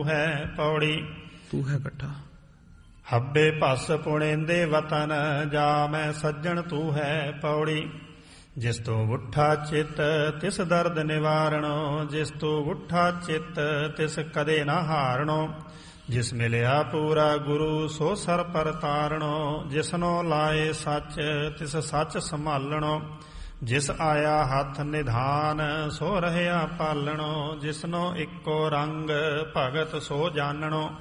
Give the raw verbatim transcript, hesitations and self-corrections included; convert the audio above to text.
ਹੈ ਪੌੜੀ। ਤੂੰ ਹੈ ਇਕੱਠਾ। ਹੱਬੇ ਭਸ ਪੁਣੇਂਦੇ ਵਤਨ, ਜਾ ਮੈਂ ਸੱਜਣ ਤੂੰ ਹੈ ਪੌੜੀ। ਜਿਸ ਤੋਂ ਉੱਠਾ ਚਿੱਤ ਤਿਸ ਦਰਦ ਨਿਵਾਰਣੋ, ਜਿਸ ਤੋਂ ਉੱਠਾ ਚਿੱਤ ਤਿਸ ਕਦੇ ਨਾ ਹਾਰਣੋ। ਜਿਸ ਮਿਲਿਆ ਪੂਰਾ ਗੁਰੂ ਸੋ ਸਰ ਪਰ ਤਾਰਣੋ, ਜਿਸਨੋ ਲਾਏ ਸੱਚ ਤਿਸ ਸੱਚ ਸੰਭਾਲਣੋ। ਜਿਸ ਆਇਆ ਹੱਥ ਨਿਧਾਨ ਸੋ ਰਹਿਆ ਪਾਲਣੋ, ਜਿਸਨੋ ਇੱਕੋ ਰੰਗ ਭਗਤ ਸੋ ਜਾਣਣੋ।